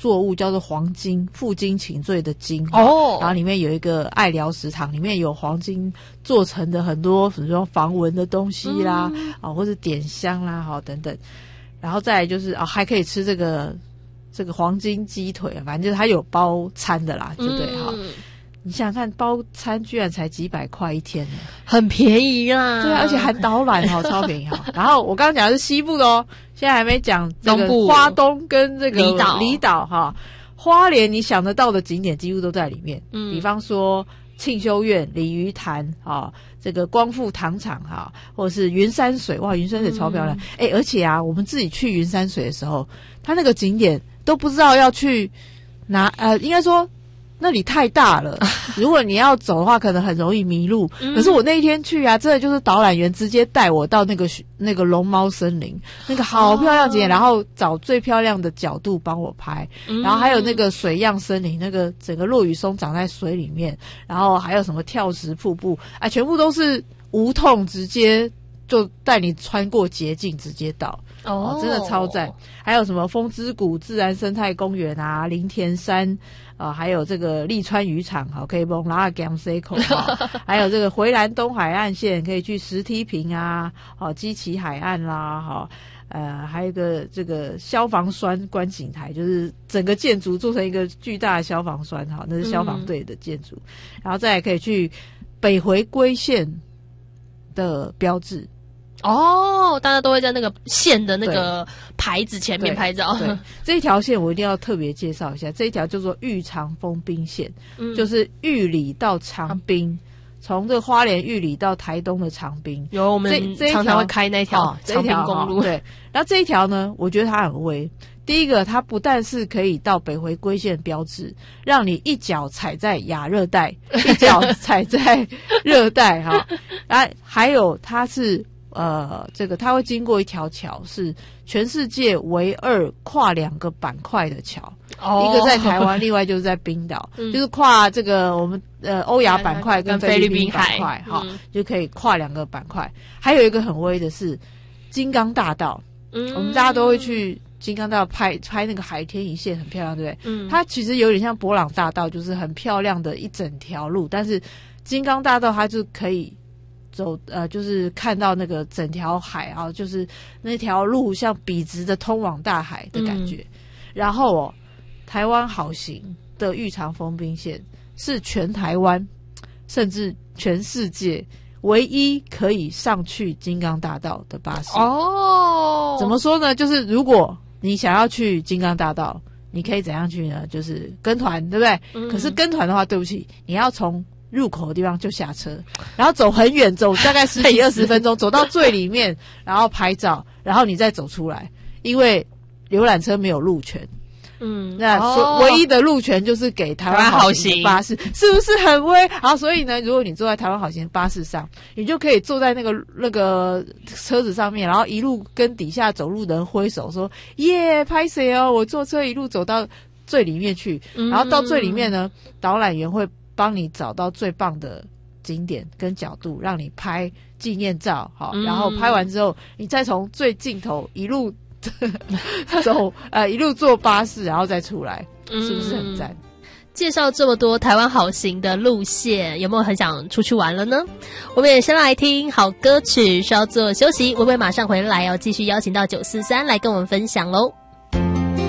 作物叫做黄金，负荆请罪的荆哦，然后里面有一个爱寮食堂，里面有黄金做成的很多比如说防蚊的东西啦，或是点香啦，等等。然后再来就是还可以吃这个黄金鸡腿，反正就是它有包餐的啦，对不对？你想想看，包餐居然才几百块一天呢， 很便宜啦。 对啊，而且含导览超便宜然后我刚刚讲的是西部的现在还没讲这个花东跟这个离岛花莲你想得到的景点几乎都在里面。比方说庆修院、鲤鱼潭这个光复糖厂或者是云山水，哇，云山水超漂亮。而且我们自己去云山水的时候，它那个景点都不知道要去应该说那里太大了，如果你要走的话可能很容易迷路。可是我那一天去真的就是导览员直接带我到那个龙猫森林，那个好漂亮景点，然后找最漂亮的角度帮我拍。然后还有那个水漾森林，那个整个落羽松长在水里面，然后还有什么跳石瀑布全部都是无痛直接就带你穿过捷径直接到。真的超赞。还有什么风之谷自然生态公园林田山还有这个利川渔场可以蹦拉江 C 口还有这个回蓝东海岸线可以去石梯坪基奇海岸啦还有一个这个消防栓观景台，就是整个建筑做成一个巨大的消防栓那是消防队的建筑。然后再来可以去北回归线的标志大家都会在那个线的那个牌子前面拍照。 对，这一条线我一定要特别介绍一下，这一条叫做玉长丰滨线，就是玉里到长滨，从这个花莲玉里到台东的长滨。 有，我们常常会开那条长滨公路。 对，然后这一条呢，我觉得它很威。第一个，它不但是可以到北回归线标志，让你一脚踩在亚热带，一脚踩在热带然后还有它是这个它会经过一条桥，是全世界唯二跨2个板块的桥。一个在台湾，另外就是在冰岛，就是跨这个我们欧亚板块跟菲律宾板块就可以跨2个板块。还有一个很威的是金刚大道，我们大家都会去金刚大道拍那个海天一线，很漂亮，对不对？它其实有点像伯朗大道，就是很漂亮的一整条路，但是金刚大道它就可以走就是看到那个整条海就是那条路像笔直的通往大海的感觉。然后台湾好行的玉长丰滨线是全台湾甚至全世界唯一可以上去金刚大道的巴士。怎么说呢？就是如果你想要去金刚大道，你可以怎样去呢？就是跟团，对不对？可是跟团的话，对不起，你要从入口的地方就下车，然后走很远，走大概10几20分钟，走到最里面，然后拍照，然后你再走出来，因为游览车没有路权。那唯一的路权就是给台湾好行巴士，是不是很威？好，所以呢，如果你坐在台湾好行巴士上，你就可以坐在那个车子上面，然后一路跟底下走路的人挥手说耶，拍谁哦，我坐车一路走到最里面去，然后到最里面呢，导览员会帮你找到最棒的景点跟角度，让你拍纪念照。然后拍完之后，你再从最尽头一路走一路坐巴士，然后再出来，是不是很赞？ 介绍这么多台湾好行的路线，有没有很想出去玩了呢？我们也先来听好歌曲，稍作休息，我会马上回来继续邀请到943来跟我们分享咯。